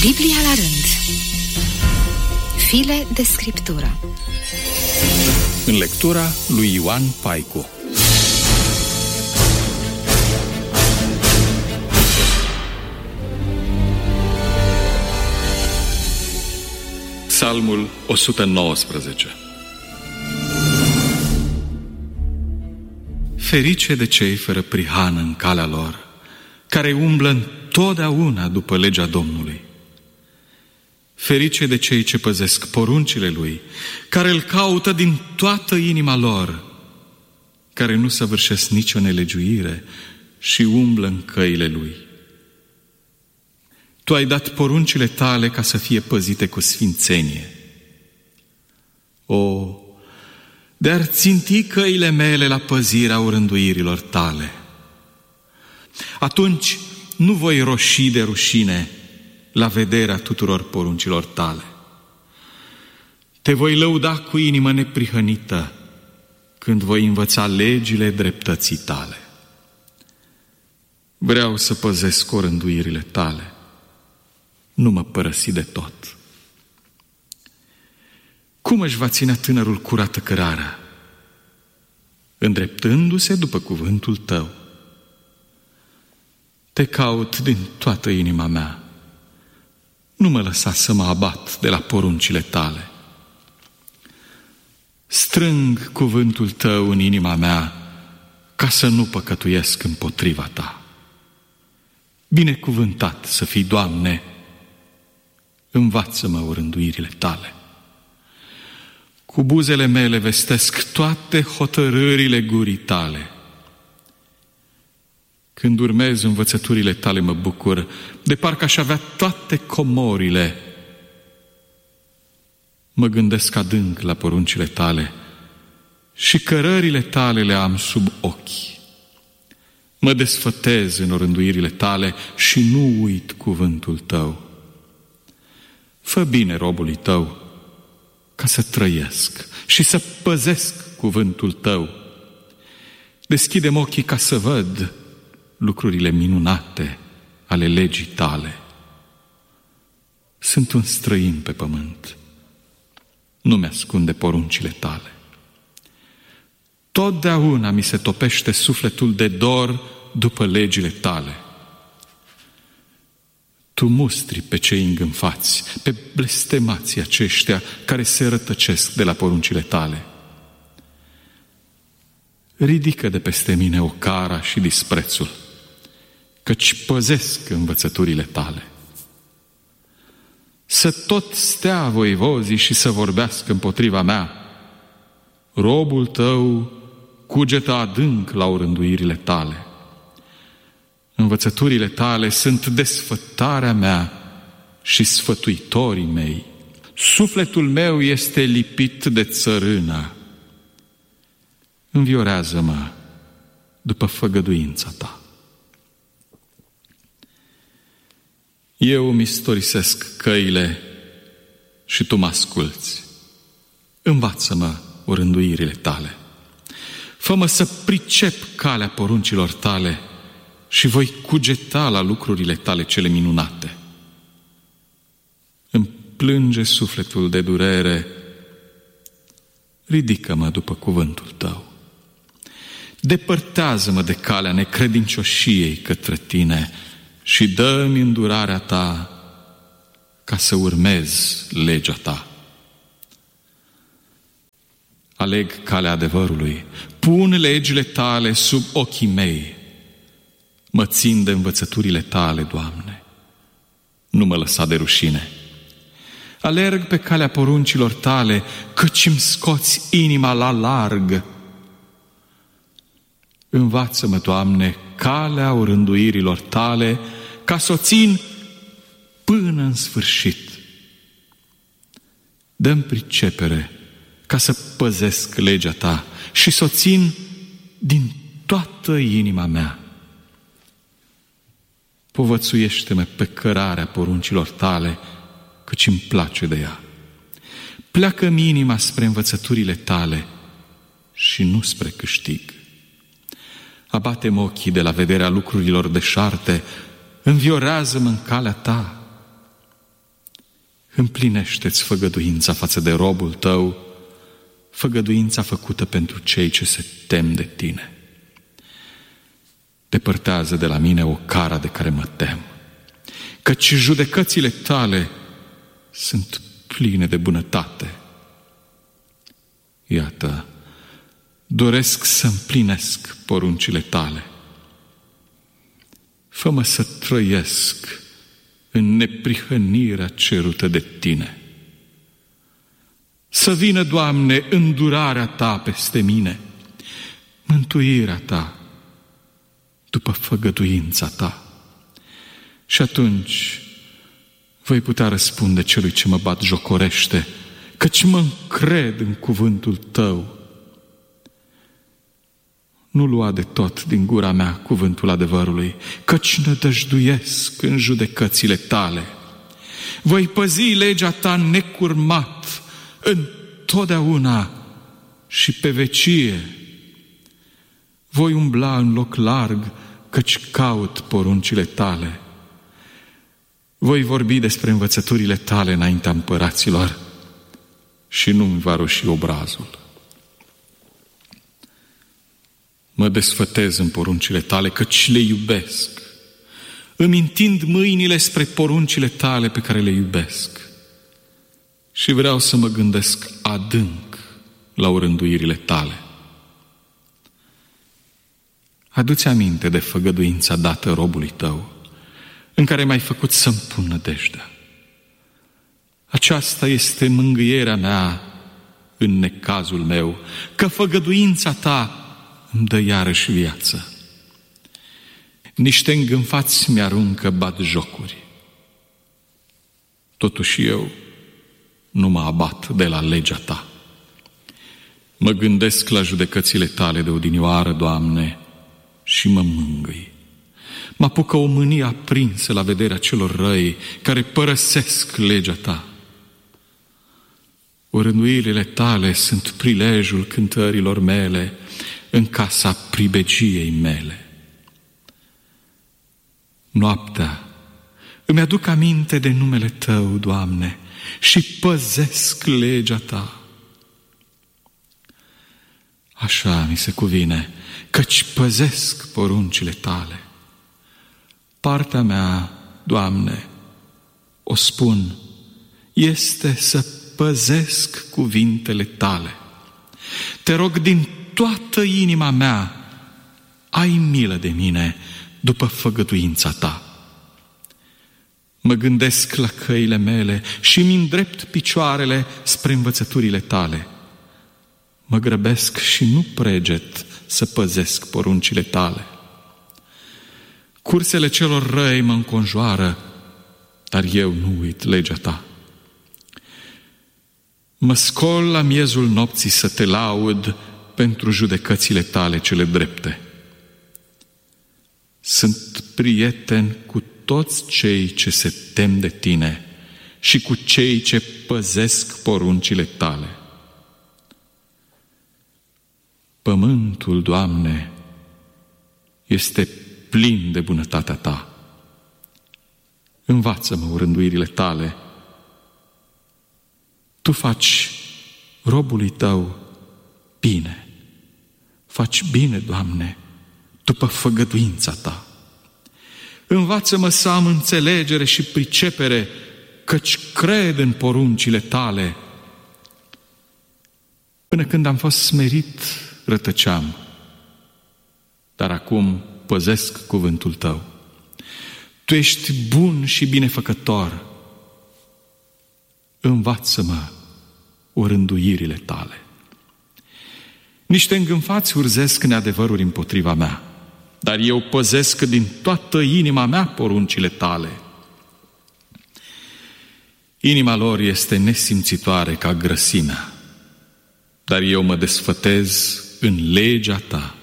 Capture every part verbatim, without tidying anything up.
Biblia la rând. File de scriptură. În lectura lui Ioan Paicu. Psalmul o sută nouăsprezece. Ferice de cei fără prihană în calea lor, care umblă întotdeauna după legea Domnului. Ferice de cei ce păzesc poruncile Lui, care îl caută din toată inima lor, care nu săvârșesc nicio nelegiuire și umblă în căile Lui. Tu ai dat poruncile Tale ca să fie păzite cu sfințenie. O, de-ar ținti căile mele la păzirea orânduirilor Tale, atunci nu voi roși de rușine la vederea tuturor poruncilor Tale. Te voi lăuda cu inimă neprihănită când voi învăța legile dreptății Tale. Vreau să păzesc orânduirile Tale, nu mă părăsi de tot. Cum își va ține tânărul curată cărarea? Îndreptându-se după cuvântul Tău. Te caut din toată inima mea. Nu mă lăsa să mă abat de la poruncile Tale. Strâng cuvântul Tău în inima mea ca să nu păcătuiesc împotriva Ta. Binecuvântat să fii, Doamne, învață-mă orânduirile Tale. Cu buzele mele vestesc toate hotărârile gurii Tale. Când urmez învățăturile Tale mă bucur, de parcă aș avea toate comorile. Mă gândesc adânc la poruncile Tale și cărările Tale le am sub ochi. Mă desfătez în orânduirile Tale și nu uit cuvântul Tău. Fă bine robului Tău ca să trăiesc și să păzesc cuvântul Tău. Deschide-mi ochii ca să văd lucrurile minunate ale legii Tale. Sunt un străin pe pământ. Nu mi-ascunde poruncile Tale. Totdeauna mi se topește sufletul de dor după legile Tale. Tu mustri pe cei îngânfați, pe blestemații aceștia care se rătăcesc de la poruncile Tale. Ridică de peste mine ocara și disprețul, căci păzesc învățăturile Tale. Să tot stea voivozii și să vorbească împotriva mea. Robul Tău cugetă adânc la orânduirile Tale. Învățăturile Tale sunt desfătarea mea și sfătuitorii mei. Sufletul meu este lipit de țărână. Înviorează-mă după făgăduința Ta. Eu îmi istorisesc căile și Tu mă asculți. Învață-mă orânduirile Tale. Fă-mă să pricep calea poruncilor Tale și voi cugeta la lucrurile Tale cele minunate. Îmi plânge sufletul de durere, ridică-mă după cuvântul Tău. Depărtează-mă de calea necredincioșiei către Tine și dă-mi îndurarea Ta ca să urmez legea Ta. Aleg calea adevărului, pun legile Tale sub ochii mei. Mă țin de învățăturile Tale, Doamne, nu mă lăsa de rușine. Alerg pe calea poruncilor Tale, căci îmi scoți inima la larg. Învață-mă, Doamne, calea orânduirilor Tale, ca să o țin până în sfârșit. Dă-mi pricepere ca să păzesc legea Ta și să o țin din toată inima mea. Povățuiește-mă pe cărarea poruncilor Tale, căci îmi place de ea. Pleacă-mi inima spre învățăturile Tale și nu spre câștig. Abate-mi ochii de la vederea lucrurilor deșarte, înviorează-mă în calea Ta. împlinește-ți făgăduința față de robul tău, făgăduința făcută pentru cei ce se tem de tine. Depărtează de la mine o cara de care mă tem, căci judecățile tale sunt pline de bunătate. Iată, doresc să împlinesc poruncile tale. Fă-mă să trăiesc în neprihănirea cerută de tine. Să vină, Doamne, îndurarea ta peste mine, mântuirea ta după făgăduința ta. Și atunci voi putea răspunde celui ce mă batjocorește, căci mă încred în cuvântul tău. Nu lua de tot din gura mea cuvântul adevărului, căci nădăjduiesc în judecățile tale. Voi păzi legea ta necurmat întotdeauna și pe vecie. Voi umbla în loc larg, căci caut poruncile tale. Voi vorbi despre învățăturile tale înaintea împăraților și nu-mi va roși obrazul. Mă desfătez în poruncile tale, căci le iubesc. Îmi întind mâinile spre poruncile tale pe care le iubesc. Și vreau să mă gândesc adânc la orânduirile tale. Adu-ți aminte de făgăduința dată robului tău, în care m-ai făcut să-mi pun nădejdea. Aceasta este mângâierea mea în necazul meu, că făgăduința ta îmi dă iarăși viață. Niște îngânfați mi-aruncă batjocuri. Totuși eu nu mă abat de la legea ta. Mă gândesc la judecățile tale de odinioară, Doamne, și mă mângâi. Mă apucă o mânie aprinsă la vederea celor răi care părăsesc legea ta. Orânduirile tale sunt prilejul cântărilor mele în casa pribegiei mele. Noaptea îmi aduc aminte de numele tău, Doamne, și păzesc legea ta. Așa mi se cuvine, căci păzesc poruncile tale. Partea mea, Doamne, o spun, este să păzesc cuvintele tale. Te rog din toată inima mea, ai milă de mine după făgăduința ta. Mă gândesc la căile mele și îmi îndrept picioarele spre învățăturile tale. Mă grăbesc și nu preget să păzesc poruncile tale. Cursele celor răi mă înconjoară, dar eu nu uit legea ta. Mă scol la miezul nopții să te laud pentru judecățile tale cele drepte. Sunt prieten cu toți cei ce se tem de tine și cu cei ce păzesc poruncile tale. Pământul, Doamne, este plin de bunătatea ta. Învață-mă orânduirile tale. Tu faci robului tău bine. Faci bine, Doamne, după făgăduința ta. Învață-mă să am înțelegere și pricepere, căci cred în poruncile tale. Până când am fost smerit, rătăceam, dar acum păzesc cuvântul tău. Tu ești bun și binefăcător. Învață-mă orânduirile tale. Niște îngânfați urzesc neadevăruri împotriva mea, dar eu păzesc din toată inima mea poruncile tale. Inima lor este nesimțitoare ca grăsimea, dar eu mă desfătez în legea ta.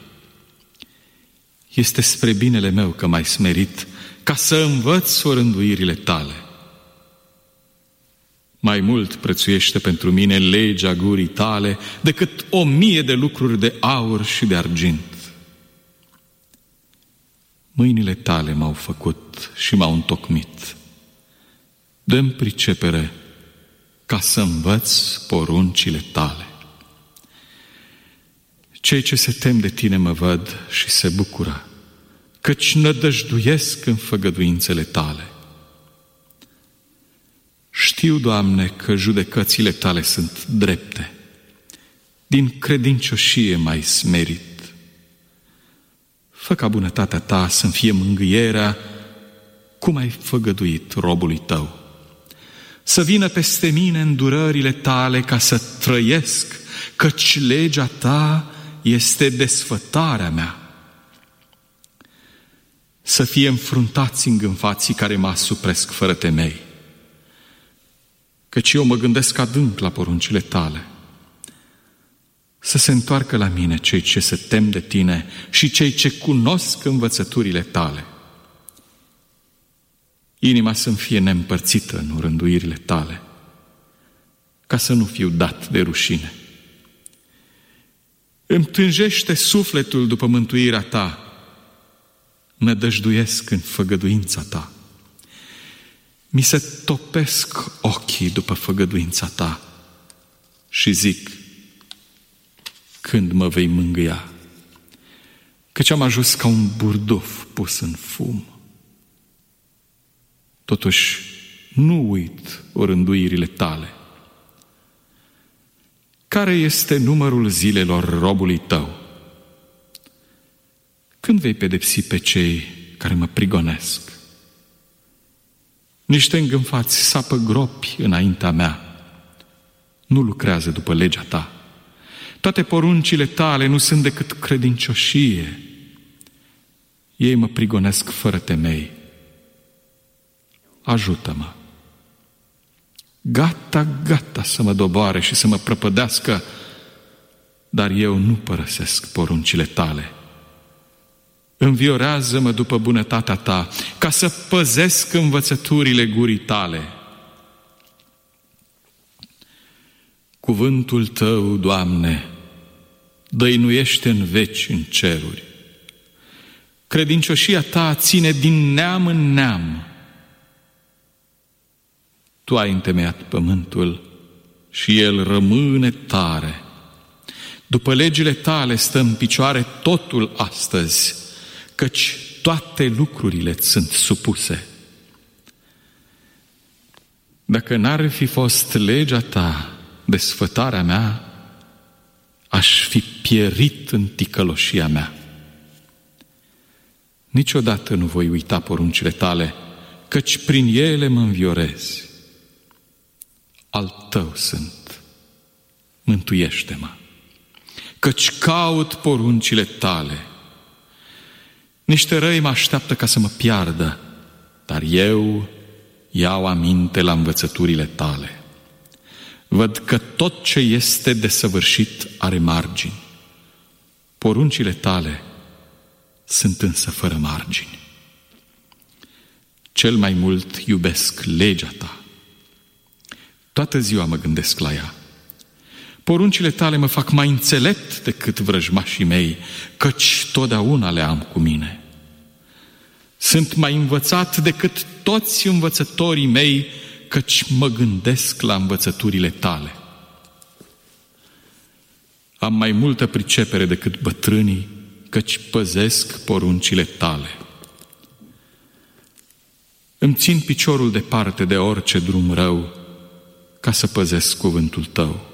Este spre binele meu că m-ai smerit, ca să învăț orânduirile tale. Mai mult prețuiește pentru mine legea gurii tale decât o mie de lucruri de aur și de argint. Mâinile tale m-au făcut și m-au întocmit. Dă-mi pricepere ca să învăț poruncile tale. Cei ce se tem de tine mă văd și se bucură, căci nădăjduiesc în făgăduințele tale. Știu, Doamne, că judecățile tale sunt drepte, din credincioșie m-ai smerit. Fă ca bunătatea ta să-mi fie mângâierea, cum ai făgăduit robului tău. Să vină peste mine îndurările tale ca să trăiesc, căci legea ta este desfătarea mea. Să fie înfruntați îngânfații care mă asupresc fără temei, căci eu mă gândesc adânc la poruncile tale. Să se întoarcă la mine cei ce se tem de tine și cei ce cunosc învățăturile tale. Inima să-mi fie neîmpărțită în rânduirile tale, ca să nu fiu dat de rușine. Îmi tânjește sufletul după mântuirea ta, nădăjduiesc în făgăduința ta. Mi se topesc ochii după făgăduința ta și zic, când mă vei mângâia, căci am ajuns ca un burduf pus în fum. Totuși, nu uit orânduirile tale. Care este numărul zilelor robului tău? Când vei pedepsi pe cei care mă prigonesc? Niște îngânfați sapă gropi înaintea mea, nu lucrează după legea ta. Toate poruncile tale nu sunt decât credincioșie. Ei mă prigonesc fără temei. Ajută-mă. Gata, gata să mă doboare și să mă prăpădească, dar eu nu părăsesc poruncile tale. Înviorează-mă după bunătatea ta, ca să păzesc învățăturile gurii tale. Cuvântul tău, Doamne, dăinuiește în veci în ceruri. Credincioșia ta ține din neam în neam. Tu ai întemeiat pământul și el rămâne tare. După legile tale stă în picioare totul astăzi, căci toate lucrurile sunt supuse. Dacă n-ar fi fost legea ta, desfătarea mea, aș fi pierit în ticăloșia mea. Niciodată nu voi uita poruncile tale, căci prin ele mă înviorezi. Al tău sunt, mântuiește-mă, căci caut poruncile tale. Niște răi mă așteaptă ca să mă piardă, dar eu iau aminte la învățăturile tale. Văd că tot ce este desăvârșit are margini. Poruncile tale sunt însă fără margini. Cel mai mult iubesc legea ta. Toată ziua mă gândesc la ea. Poruncile tale mă fac mai înțelept decât vrăjmașii mei, căci totdeauna le am cu mine. Sunt mai învățat decât toți învățătorii mei, căci mă gândesc la învățăturile tale. Am mai multă pricepere decât bătrânii, căci păzesc poruncile tale. Îmi țin piciorul departe de orice drum rău, ca să păzesc cuvântul tău.